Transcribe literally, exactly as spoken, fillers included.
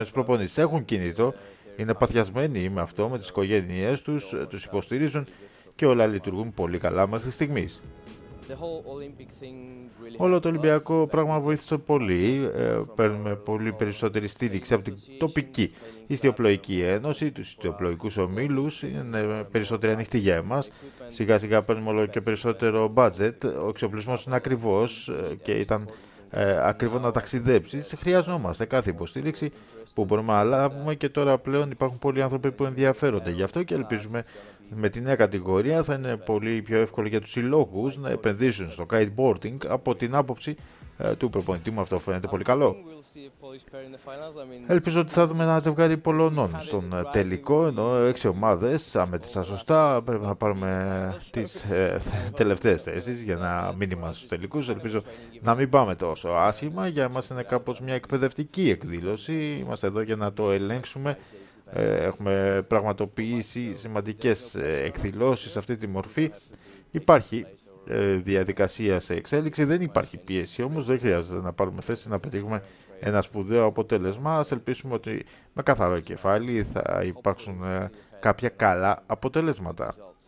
προπονήσεις έχουν κίνητο, είναι παθιασμένοι με αυτό, με τις οικογένειές τους, τους υποστηρίζουν και όλα λειτουργούν πολύ καλά μέχρι στιγμής. Όλο το Ολυμπιακό πράγμα βοήθησε πολύ. Ε, παίρνουμε πολύ περισσότερη στήριξη από την τοπική ιστιοπλοϊκή ένωση, τους ιστιοπλοϊκούς ομίλους. Είναι περισσότεροι ανοιχτοί για εμάς. Σιγά σιγά παίρνουμε όλο και περισσότερο budget. Ο εξοπλισμός είναι ακριβώς και ήταν ε, ακριβό να ταξιδέψεις. Χρειαζόμαστε κάθε υποστήριξη που μπορούμε να λάβουμε και τώρα πλέον υπάρχουν πολλοί άνθρωποι που ενδιαφέρονται γι' αυτό και ελπίζουμε με τη νέα κατηγορία θα είναι πολύ πιο εύκολο για τους συλλόγους να επενδύσουν στο kiteboarding από την άποψη ε, του προπονητή μου. Αυτό φαίνεται πολύ καλό. Ελπίζω ότι θα δούμε ένα ζευγάρι Πολωνών στον τελικό, ενώ έξι ομάδες, αν μέτρησα σωστά, πρέπει να πάρουμε τις ε, τελευταίες θέσεις για να μην είμαστε στους τελικούς. Ελπίζω να μην πάμε τόσο άσχημα, για εμάς είναι κάπως μια εκπαιδευτική εκδήλωση, είμαστε εδώ για να το ελέγξουμε. Έχουμε πραγματοποιήσει σημαντικές εκδηλώσεις σε αυτή τη μορφή. Υπάρχει διαδικασία σε εξέλιξη, δεν υπάρχει πίεση όμως, δεν χρειάζεται να πάρουμε θέση να πετύχουμε ένα σπουδαίο αποτέλεσμα. Ας ελπίσουμε ότι με καθαρό κεφάλι θα υπάρξουν κάποια καλά αποτελέσματα.